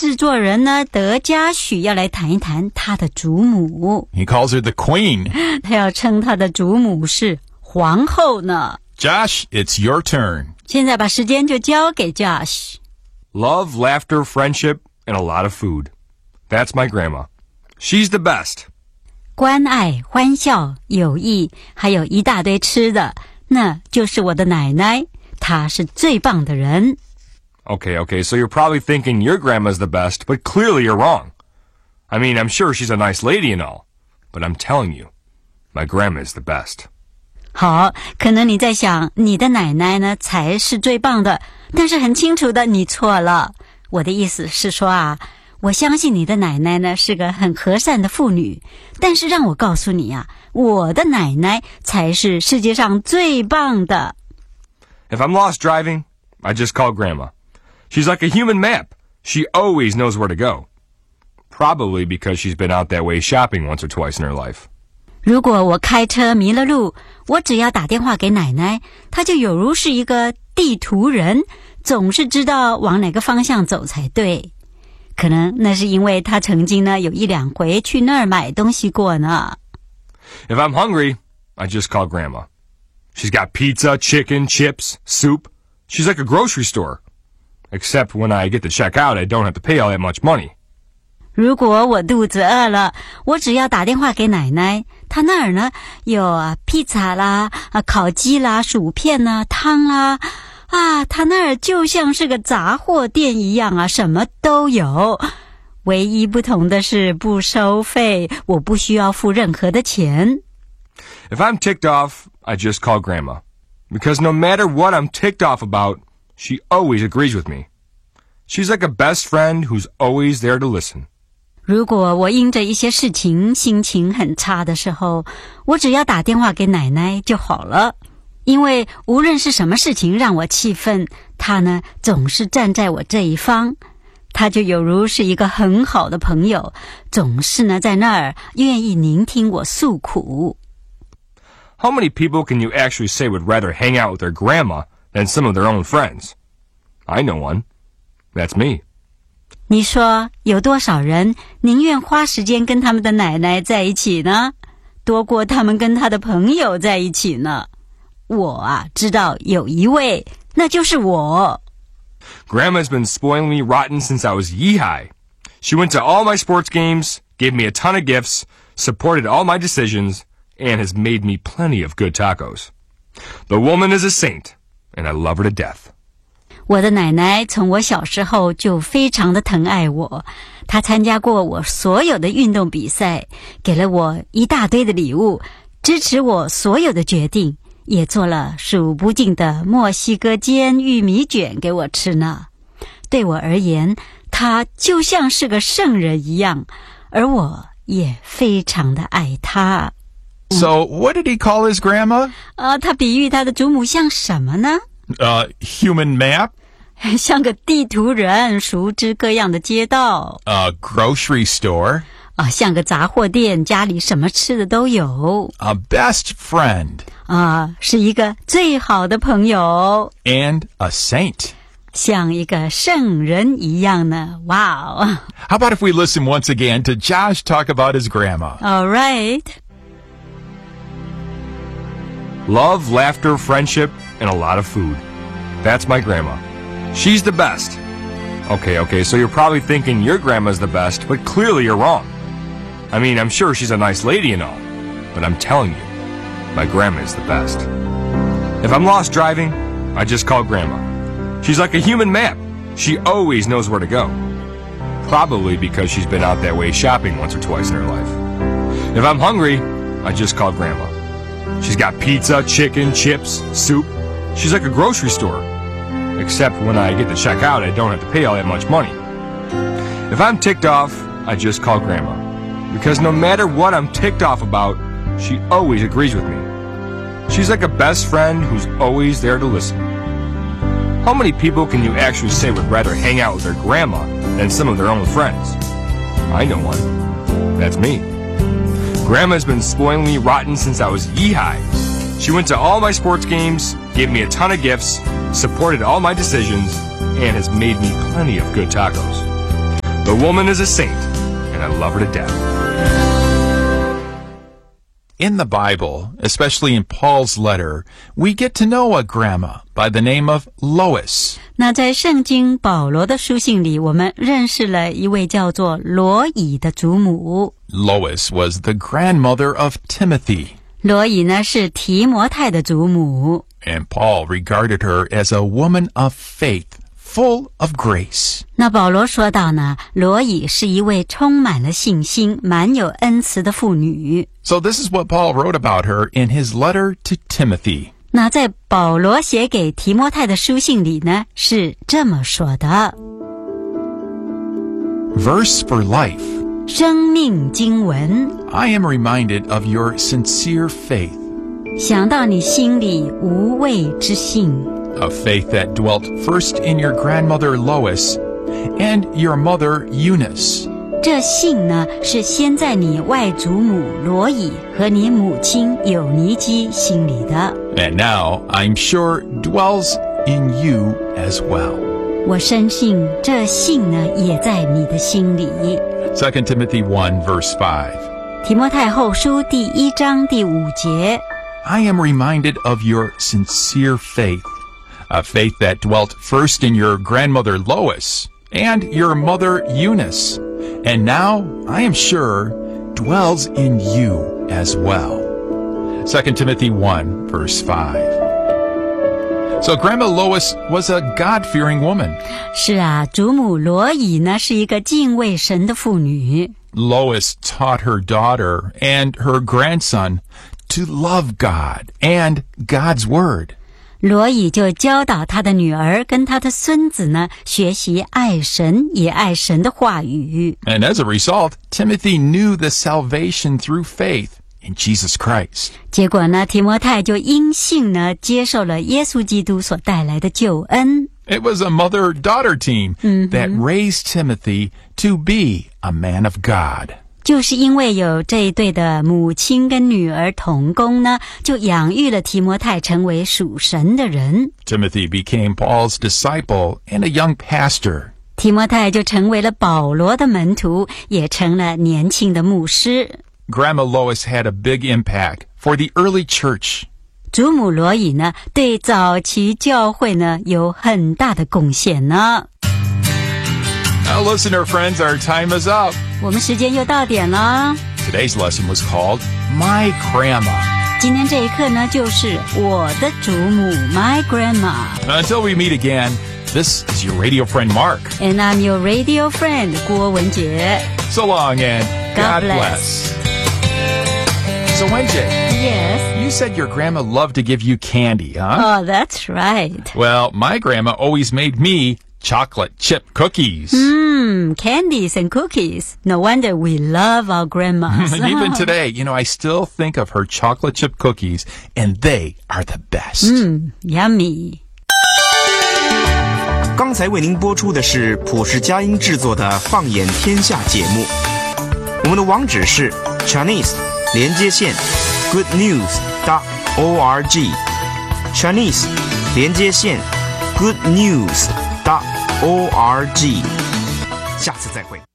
制作人呢，德嘉许要来谈一谈他的祖母。 He calls her the queen. 他要称他的祖母是皇后呢。 Josh, it's your turn. 现在把时间就交给 Josh。 Love, laughter, friendship, and a lot of food. That's my grandma. She's the best. 关爱、欢笑、友谊，还有一大堆吃的，那就是我的奶奶，她是最棒的人。 Okay, so you're probably thinking your grandma's the best, but clearly you're wrong. I mean, I'm sure she's a nice lady and all, but I'm telling you, my grandma is the best. 好，可能你在想，你的奶奶呢才是最棒的，但是很清楚的，你错了。我的意思是说啊，我相信你的奶奶呢是个很和善的妇女，但是让我告诉你啊，我的奶奶才是世界上最棒的。 If I'm lost driving, I just call grandma. She's like a human map. She always knows where to go. Probably because she's been out that way shopping once or twice in her life. 如果我开车迷了路，我只要打电话给奶奶，她就有如是一个地图人，总是知道往哪个方向走才对。可能那是因为她曾经呢有一两回去那儿买东西过呢。 If I'm hungry, I just call grandma. She's got pizza, chicken, chips, soup. She's like a grocery store. Except when I get to check out, I don't have to pay all that much money. 如果我肚子饿了，我只要打电话给奶奶，她那儿呢有披萨啦、烤鸡啦、薯片啦、汤啦，她那儿就像是个杂货店一样啊，什么都有。唯一不同的是不收费，我不需要付任何的钱。 If I'm ticked off, I just call grandma. Because no matter what I'm ticked off about, she always agrees with me. She's like a best friend who's always there to listen. 如果我因着一些事情心情很差的时候，我只要打电话给奶奶就好了。因为无论是什么事情让我气愤，她呢总是站在我这一方。她就有如是一个很好的朋友，总是呢在那儿愿意聆听我诉苦。 How many people can you actually say would rather hang out with their grandma than some of their own friends? I know one. That's me. 你说有多少人宁愿花时间跟他们的奶奶在一起呢，多过他们跟他的朋友在一起呢？我知道有一位，那就是我。 Grandma's been spoiling me rotten since I was yee-high. She went to all my sports games, gave me a ton of gifts, supported all my decisions, and has made me plenty of good tacos. The woman is a saint, and I love her to death. 我的奶奶从我小时候就非常的疼爱我，她参加过我所有的运动比赛，给了我一大堆的礼物，支持我所有的决定，也做了数不尽的墨西哥煎玉米卷给我吃呢。对我而言，她就像是个圣人一样，而我也非常的爱她。 So, what did he call his grandma? 他比喻他的祖母像什么呢？ Human map? 像个地图人，熟知各样的街道。 A grocery store? 像个杂货店，家里什么吃的都有。 A best friend? 是一个最好的朋友。 And a saint? 像一个圣人一样呢。哇哦！ How about if we listen once again to Josh talk about his grandma? All right. Love, laughter, friendship, and a lot of food. That's my grandma. She's the best. Okay, so you're probably thinking your grandma's the best, but clearly you're wrong. I mean, I'm sure she's a nice lady and all, but I'm telling you, my grandma is the best. If I'm lost driving, I just call grandma. She's like a human map. She always knows where to go. Probably because she's been out that way shopping once or twice in her life. If I'm hungry, I just call grandma. She's got pizza, chicken, chips, soup. She's like a grocery store. Except when I get to check out, I don't have to pay all that much money. If I'm ticked off, I just call grandma. Because no matter what I'm ticked off about, she always agrees with me. She's like a best friend who's always there to listen. How many people can you actually say would rather hang out with their grandma than some of their own friends? I know one. That's me. Grandma's been spoiling me rotten since I was yee-high. She went to all my sports games, gave me a ton of gifts, supported all my decisions, and has made me plenty of good tacos. The woman is a saint, and I love her to death. In the Bible, especially in Paul's letter, we get to know a grandma by the name of Lois. 那在圣经保罗的书信里，我们认识了一位叫做罗以的祖母。 Lois was the grandmother of Timothy. 罗以呢是提摩太的祖母。 And Paul regarded her as a woman of faith, full of grace. 那保罗说到呢，罗以是一位充满了信心、满有恩慈的妇女。 So this is what Paul wrote about her in his letter to Timothy. 那在保罗写给提摩太的书信里呢，是这么说的。 Verse for life. 生命经文， I am reminded of your sincere faith, 想到你心里无畏之信， a faith that dwelt first in your grandmother Lois and your mother Eunice. 这信呢是先在你外祖母罗以和你母亲友尼基心里的， And now, I'm sure, dwells in you as well. 我深信这信呢也在你的心里。 2 Timothy 1, verse 5. 提摩太后书第1章第5节， I am reminded of your sincere faith, a faith that dwelt first in your grandmother Lois and your mother Eunice, and now, I am sure, dwells in you as well. 2 Timothy 1, verse 5. So Grandma Lois was a God-fearing woman. 是啊，祖母罗以呢是一个敬畏神的妇女。 Lois taught her daughter and her grandson to love God and God's Word. 罗以就教导他的女儿跟他的孙子呢，学习爱神也爱神的话语。 And as a result, Timothy knew the salvation through faith in Jesus Christ. 结果呢，提摩太就因信呢，接受了耶稣基督所带来的救恩。 It was a mother-daughter team that raised Timothy to be a man of God. 就是因为有这一对的母亲跟女儿同工呢，就养育了提摩太成为属神的人。 Timothy became Paul's disciple and a young pastor. 提摩太就成为了保罗的门徒，也成了年轻的牧师。 Grandma Lois had a big impact for the early church. 祖母罗以呢，对早期教会呢有很大的贡献呢。 Now listener friends, our time is up. 我们时间又到点了。 Today's lesson was called My Grandma. 今天这一课呢，就是我的祖母 My Grandma. Until we meet again, this is your radio friend Mark. And I'm your radio friend 郭文杰。 So long and God God bless. So Wenjie, Yes. you said your grandma loved to give you candy, huh? Oh, that's right. Well, my grandma always made me chocolate chip cookies. Candies and cookies. No wonder we love our grandmas. And even today, I still think of her chocolate chip cookies, and they are the best. Yummy. 刚才为您播出的是普世佳音制作的《放眼天下》节目。我们的网址是 Chinese 连接线 goodnews.org Chinese 连接线 goodnews.org 下次再会。